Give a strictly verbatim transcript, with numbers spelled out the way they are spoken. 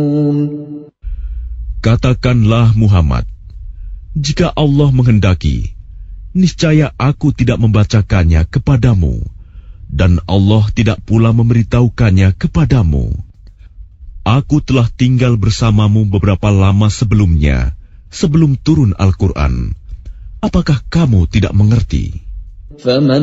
Katakanlah Muhammad, jika Allah menghendaki, niscaya aku tidak membacakannya kepadamu, dan Allah tidak pula memberitahukannya kepadamu. Aku telah tinggal bersamamu beberapa lama sebelumnya, sebelum turun Al-Quran. Apakah kamu tidak mengerti?